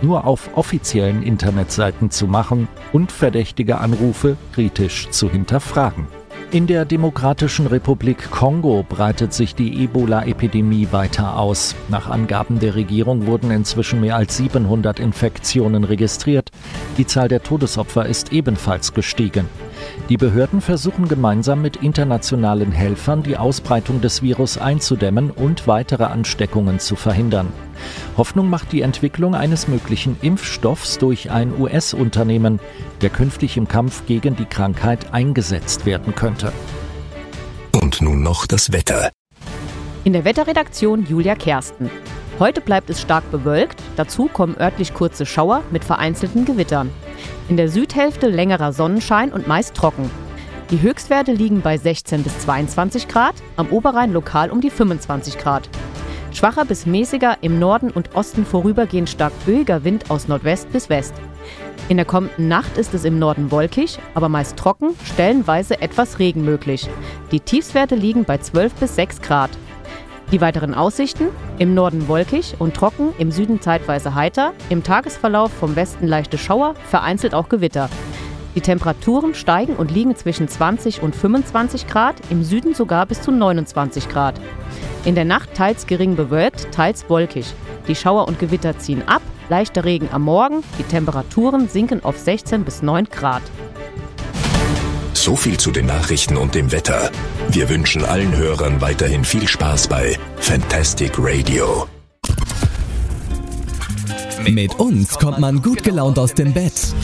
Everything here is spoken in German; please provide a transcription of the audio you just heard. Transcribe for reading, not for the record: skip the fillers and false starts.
nur auf offiziellen Internetseiten zu machen und verdächtige Anrufe kritisch zu hinterfragen. In der Demokratischen Republik Kongo breitet sich die Ebola-Epidemie weiter aus. Nach Angaben der Regierung wurden inzwischen mehr als 700 Infektionen registriert. Die Zahl der Todesopfer ist ebenfalls gestiegen. Die Behörden versuchen gemeinsam mit internationalen Helfern, die Ausbreitung des Virus einzudämmen und weitere Ansteckungen zu verhindern. Hoffnung macht die Entwicklung eines möglichen Impfstoffs durch ein US-Unternehmen, der künftig im Kampf gegen die Krankheit eingesetzt werden könnte. Und nun noch das Wetter. In der Wetterredaktion Julia Kersten. Heute bleibt es stark bewölkt, dazu kommen örtlich kurze Schauer mit vereinzelten Gewittern. In der Südhälfte längerer Sonnenschein und meist trocken. Die Höchstwerte liegen bei 16 bis 22 Grad, am Oberrhein lokal um die 25 Grad. Schwacher bis mäßiger, im Norden und Osten vorübergehend stark böiger Wind aus Nordwest bis West. In der kommenden Nacht ist es im Norden wolkig, aber meist trocken, stellenweise etwas Regen möglich. Die Tiefstwerte liegen bei 12 bis 6 Grad. Die weiteren Aussichten: im Norden wolkig und trocken, im Süden zeitweise heiter, im Tagesverlauf vom Westen leichte Schauer, vereinzelt auch Gewitter. Die Temperaturen steigen und liegen zwischen 20 und 25 Grad, im Süden sogar bis zu 29 Grad. In der Nacht teils gering bewölkt, teils wolkig. Die Schauer und Gewitter ziehen ab, leichter Regen am Morgen, die Temperaturen sinken auf 16 bis 9 Grad. So viel zu den Nachrichten und dem Wetter. Wir wünschen allen Hörern weiterhin viel Spaß bei Fantastic Radio. Mit uns kommt man gut gelaunt aus dem Bett.